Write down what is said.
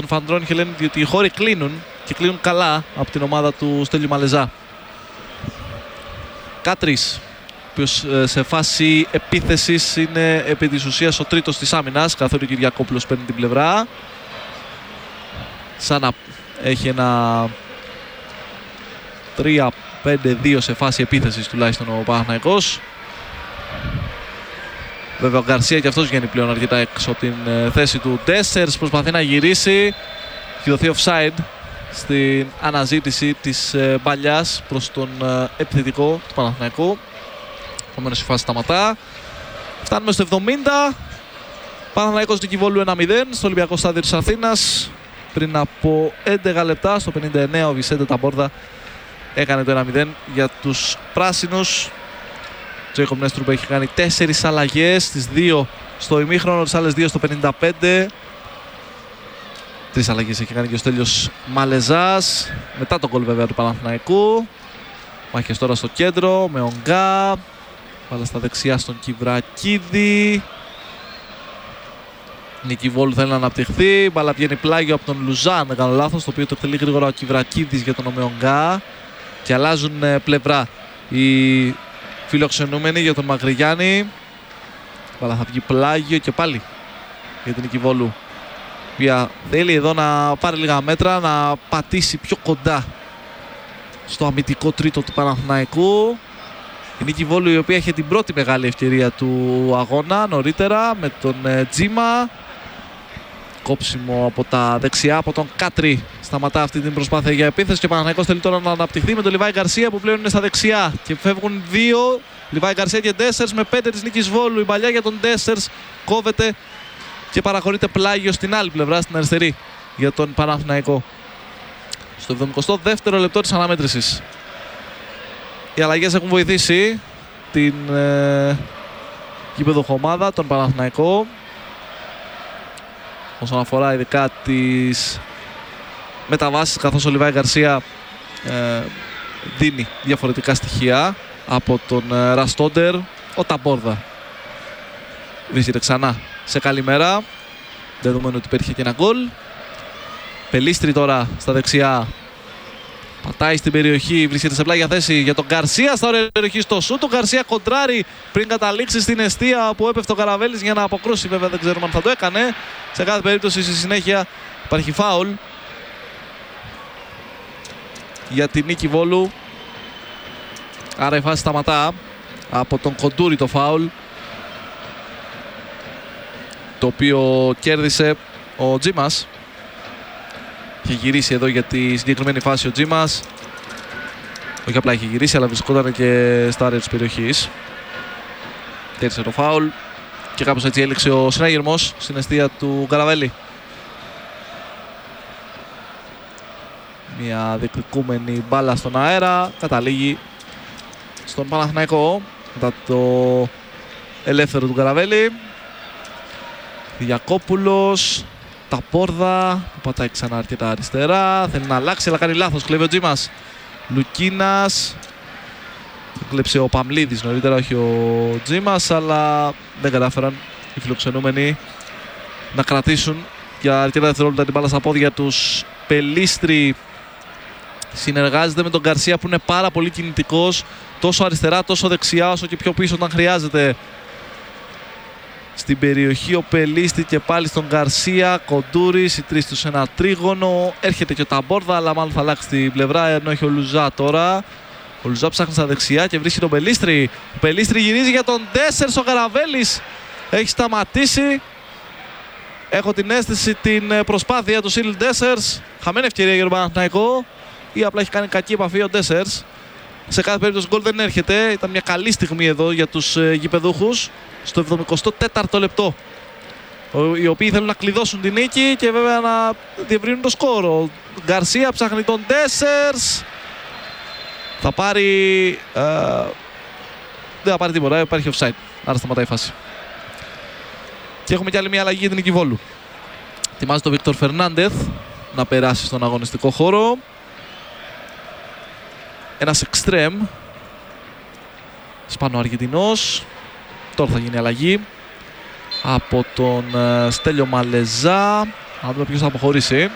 Φαντρώνη λένε ότι οι χώροι κλείνουν και κλείνουν καλά από την ομάδα του Στέλιου Μαλεζά. Κάτρις, ο οποίος σε φάση επίθεσης είναι επί της ουσίας ο τρίτος της άμυνας, καθώς ο Κυριακόπουλος παίρνει την πλευρά. Σαν να έχει ένα 3-5-2 σε φάση επίθεσης τουλάχιστον ο Παναθηναϊκός. Βέβαια ο Γκαρσία και αυτός βγαίνει πλέον αρκετά έξω από την θέση του. Ντέσσερς προσπαθεί να γυρίσει. Έχει δοθεί offside στην αναζήτηση της μπαλιάς προς τον επιθετικό του Παναθηναϊκού. Επομένως η φάση σταματά. Φτάνουμε στο 70. Παναθηναϊκός Νικηβόλου 1-0 στο Ολυμπιακό Στάδιο της Αθήνας. Πριν από 11 λεπτά στο 59 ο Βισέντε Ταμπόρδα έκανε το 1-0 για τους πράσινους. Ο Τζέικομ Νέστρουμπ έχει κάνει 4 αλλαγές, τις 2 στο ημίχρονο, τις άλλες 2 στο 55. 3 αλλαγές έχει κάνει και ο Στέλιος Μαλεζάς. Μετά τον γκολ βέβαια του Παναθηναϊκού. Μάχες τώρα στο κέντρο με Ογκά. Βάλα στα δεξιά στον Κιβρακίδη. Νικηβόλου θέλει να αναπτυχθεί. Μπάλα βγαίνει πλάγιο από τον Λουζά, αν δεν κάνω λάθος, το οποίο το εκτελεί γρήγορα ο Κιβρακίδης για τον Ομεογκά. Και αλλάζουν πλευρά οι φιλοξενούμενοι για τον Μακρυγιάννη. Μπάλα θα βγει πλάγιο και πάλι για την Νικηβόλου, η οποία θέλει εδώ να πάρει λίγα μέτρα, να πατήσει πιο κοντά στο αμυντικό τρίτο του Παναθηναϊκού. Η Νικηβόλου, η οποία είχε την πρώτη μεγάλη ευκαιρία του αγώνα νωρίτερα με τον Τζίμα. Κόψιμο από τα δεξιά από τον Κάτρι. Σταματά αυτή την προσπάθεια για επίθεση και ο Παναθηναϊκός θέλει τώρα να αναπτυχθεί με τον Λιβάη Γκαρσία που πλέον είναι στα δεξιά. Και φεύγουν 2. Λιβάη Γκαρσία και Ντέσσερς με 5 της Νικηβόλου. Η παλιά για τον Ντέσσερς κόβεται και παραχωρείται πλάγιο στην άλλη πλευρά, στην αριστερή, για τον Παναθηναϊκό. Στο 72ο λεπτό της αναμέτρησης. Οι αλλαγές έχουν βοηθήσει την γήπεδο ομάδα, τον Παναθηναϊκό. Όσον αφορά ειδικά τις μεταβάσεις, καθώς ο Λιβάη Γκαρσία δίνει διαφορετικά στοιχεία από τον Ραστόντερ. Ο Ταμπόρδα βρίσκεται ξανά σε καλή μέρα, δεδομένου ότι πέτυχε και ένα γκολ. Πελίστρη τώρα στα δεξιά. Πατάει στην περιοχή, βρίσκεται σε πλάγια θέση για τον Γκαρσία στα ωραία περιοχή στο σούτ. Ο Γκαρσία κοντράρει πριν καταλήξει στην εστία που έπεφτε ο Καραβέλης για να αποκρούσει. Βέβαια δεν ξέρουμε αν θα το έκανε. Σε κάθε περίπτωση στη συνέχεια υπάρχει φάουλ για την Νικηβόλου. Άρα η φάση σταματά από τον Κοντούρη, το φάουλ, το οποίο κέρδισε ο Τζίμας. Είχε γυρίσει εδώ για τη συγκεκριμένη φάση ο Τζίμας. Όχι απλά είχε γυρίσει, αλλά βρισκόταν και στα άρια της περιοχής. Κέρδισε το φάουλ και κάπως έτσι έληξε ο συνάγερμος στην εστία του Καραβέλη. Μια διεκδικούμενη μπάλα στον αέρα καταλήγει στον Παναθηναϊκό μετά το ελεύθερο του Καραβέλη. Διακόπουλος, Ταμπόρδα που πατάει ξανά αρκετά αριστερά, θέλει να αλλάξει αλλά κάνει λάθος, κλέβει ο Τζίμας. Λουκίνας, κλέψε ο Παμλίδης νωρίτερα, όχι ο Τζίμας, αλλά δεν κατάφεραν οι φιλοξενούμενοι να κρατήσουν για αρκετά δευτερόλεπτα την μπάλα στα πόδια τους. Πελίστρη συνεργάζεται με τον Γκαρσία που είναι πάρα πολύ κινητικός, τόσο αριστερά τόσο δεξιά, όσο και πιο πίσω όταν χρειάζεται. Στην περιοχή ο Πελίστη και πάλι στον Γκαρσία. Κοντούρης, οι τρεις τους ένα τρίγωνο. Έρχεται και ο Ταμπόρδα, αλλά μάλλον θα αλλάξει την πλευρά, ενώ έχει ο Λουζά τώρα. Ο Λουζά ψάχνει στα δεξιά και βρίσκει τον Πελίστρη. Ο Πελίστρη γυρίζει για τον Ντέσσερς. Ο Καραβέλης έχει σταματήσει. Έχω την αίσθηση την προσπάθεια του Σίλ Ντέσσερς. Χαμένη ευκαιρία για τον Παναθηναϊκό, ή απλά έχει κάνει κακή επαφή ο Ντέσσερς. Σε κάθε περίπτωση γκολ δεν έρχεται. Ήταν μια καλή στιγμή εδώ για τους γηπεδούχους. Στο 74ο λεπτό. Οι οποίοι θέλουν να κλειδώσουν την νίκη και βέβαια να διευρύνουν το σκορ. Ο Γκαρσία ψάχνει τον Ντέσσερς. Θα πάρει... δεν θα πάρει τίποτα, υπάρχει offside. Άρα σταματάει η φάση. Και έχουμε και άλλη μια αλλαγή για την Νικηβόλου. Ετοιμάζει τον Βίκτορ Φερνάντεθ να περάσει στον αγωνιστικό χώρο. Ένας εξτρέμ, Ισπανο-Αργεντινός. Τώρα θα γίνει αλλαγή από τον Στέλιο Μαλεζά. Να δούμε ποιος θα αποχωρήσει.